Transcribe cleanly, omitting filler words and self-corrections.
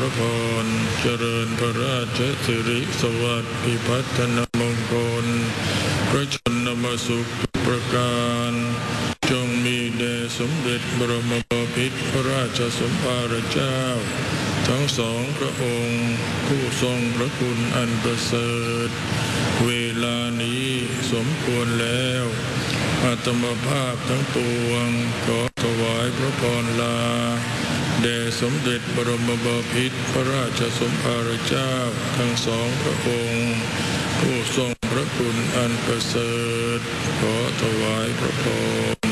ระพรเจริญพระราชสิริสวัสดิ์พิพัฒนมงคลพระชนมสุขทุกประการจงมีแด่สมเด็จบรมบพิตรพระราชสมภารเจ้าทั้งสองพระองค์ผู้ทรงพระคุณอันประเสริฐเวลานี้สมควรแล้วอาตมภาพทั้งปวงขอถวายพระพรลาแด่สมเด็จบรมบพิตรพระราชสมภารเจ้าทั้งสองพระองค์ผู้ทรงพระคุณอันประเสริฐขอถวายพระพร